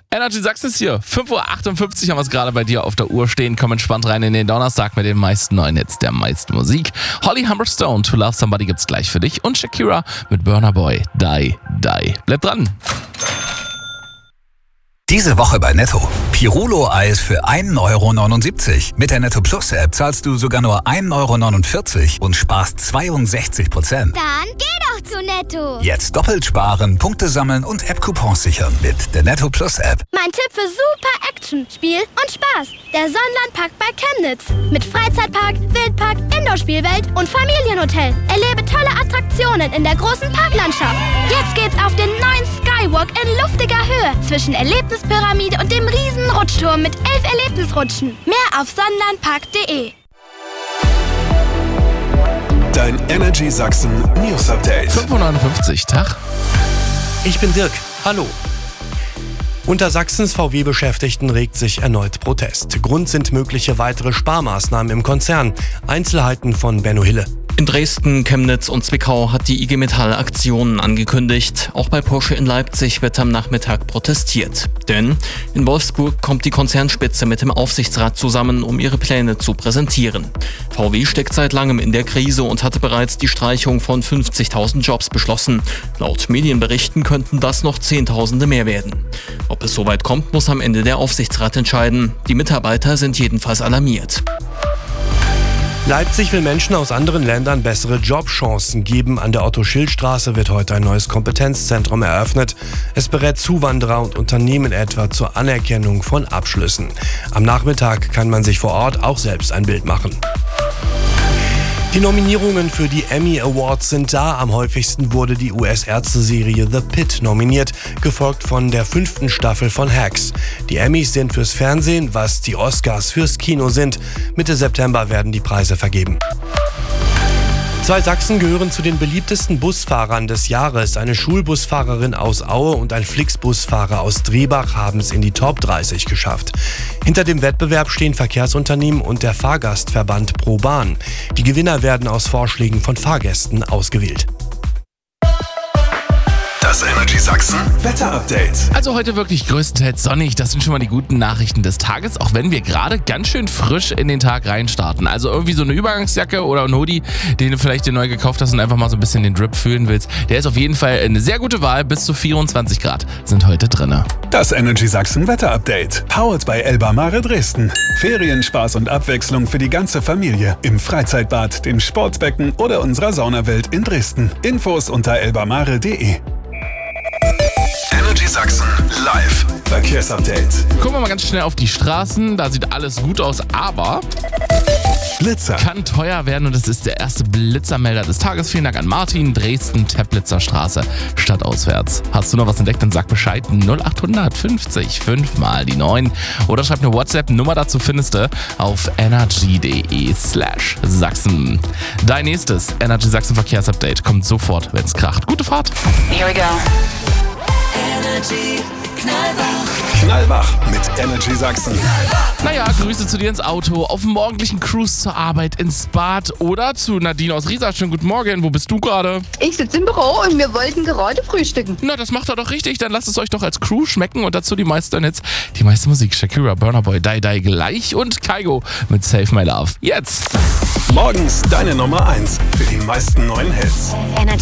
Energy Sachsen ist hier. 5.58 Uhr haben wir es gerade bei dir auf der Uhr stehen. Komm entspannt rein in den Donnerstag mit den meisten neuen Hits der meisten Musik. Holly Humberstone, To Love Somebody gibt's gleich für dich. Und Shakira mit Burna Boy, Die, Die. Bleib dran. Diese Woche bei Netto. Pirulo-Eis für 1,79 €. Mit der Netto Plus App zahlst du sogar nur 1,49 € und sparst 62%. Dann geh doch zu Netto. Jetzt doppelt sparen, Punkte sammeln und App-Coupons sichern mit der Netto Plus App. Mein Tipp für super Action, Spiel und Spaß. Der Sonnenlandpark bei Chemnitz. Mit Freizeitpark, Wildpark, Indoor-Spielwelt und Familienhotel. Erlebe tolle Attraktionen in der großen Parklandschaft. Jetzt geht's auf den neuen Skywalk in luftiger Höhe zwischen Erlebnispyramide und dem riesen Rutschturm mit 11 Erlebnisrutschen. Mehr auf sonnenlandpark.de. Dein Energy Sachsen News Update. 5.59 Uhr, Tag. Ich bin Dirk. Hallo. Unter Sachsens VW-Beschäftigten regt sich erneut Protest. Grund sind mögliche weitere Sparmaßnahmen im Konzern. Einzelheiten von Benno Hille. In Dresden, Chemnitz und Zwickau hat die IG Metall Aktionen angekündigt. Auch bei Porsche in Leipzig wird am Nachmittag protestiert. Denn in Wolfsburg kommt die Konzernspitze mit dem Aufsichtsrat zusammen, um ihre Pläne zu präsentieren. VW steckt seit langem in der Krise und hatte bereits die Streichung von 50.000 Jobs beschlossen. Laut Medienberichten könnten das noch Zehntausende mehr werden. Ob es soweit kommt, muss am Ende der Aufsichtsrat entscheiden. Die Mitarbeiter sind jedenfalls alarmiert. Leipzig will Menschen aus anderen Ländern bessere Jobchancen geben. An der Otto-Schild-Straße wird heute ein neues Kompetenzzentrum eröffnet. Es berät Zuwanderer und Unternehmen etwa zur Anerkennung von Abschlüssen. Am Nachmittag kann man sich vor Ort auch selbst ein Bild machen. Die Nominierungen für die Emmy Awards sind da. Am häufigsten wurde die US-Ärzte-Serie The Pitt nominiert, gefolgt von der 5. Staffel von Hacks. Die Emmys sind fürs Fernsehen, was die Oscars fürs Kino sind. Mitte September werden die Preise vergeben. 2 Sachsen gehören zu den beliebtesten Busfahrern des Jahres. Eine Schulbusfahrerin aus Aue und ein Flixbusfahrer aus Drehbach haben es in die Top 30 geschafft. Hinter dem Wettbewerb stehen Verkehrsunternehmen und der Fahrgastverband ProBahn. Die Gewinner werden aus Vorschlägen von Fahrgästen ausgewählt. Das Energy Sachsen Wetter Update. Also heute wirklich größtenteils sonnig. Das sind schon mal die guten Nachrichten des Tages, auch wenn wir gerade ganz schön frisch in den Tag reinstarten. Also irgendwie so eine Übergangsjacke oder ein Hoodie, den du vielleicht dir neu gekauft hast und einfach mal so ein bisschen den Drip fühlen willst. Der ist auf jeden Fall eine sehr gute Wahl. Bis zu 24 Grad sind heute drin. Das Energy Sachsen Wetter Update. Powered by Elba Mare Dresden. Ferien, Spaß und Abwechslung für die ganze Familie. Im Freizeitbad, dem Sportbecken oder unserer Saunawelt in Dresden. Infos unter elbamare.de. Energy Sachsen live Verkehrsupdate. Gucken wir mal ganz schnell auf die Straßen. Da sieht alles gut aus, aber Blitzer. kann teuer werden und das ist der erste Blitzermelder des Tages. Vielen Dank an Martin, Dresden, Teplitzer Straße, stadtauswärts. Hast du noch was entdeckt, dann sag Bescheid. 0800 50 5 mal die 9 oder schreib eine WhatsApp-Nummer dazu, findest du auf energy.de/Sachsen. Dein nächstes Energy Sachsen Verkehrsupdate kommt sofort, wenn es kracht. Gute Fahrt. Here we go. Energy Knallwach. Knallwach mit Energy Sachsen. Naja, Grüße zu dir ins Auto, auf dem morgendlichen Cruise zur Arbeit, ins Bad oder zu Nadine aus Riesa. Schönen guten Morgen, wo bist du gerade? Ich sitze im Büro und wir wollten gerade frühstücken. Na, das macht er doch richtig, dann lasst es euch doch als Crew schmecken und dazu die meisten Hits, die meiste Musik. Shakira, Burna Boy, Die Die gleich und Kygo mit Save My Love. Jetzt! Morgens deine Nummer 1 für die meisten neuen Hits.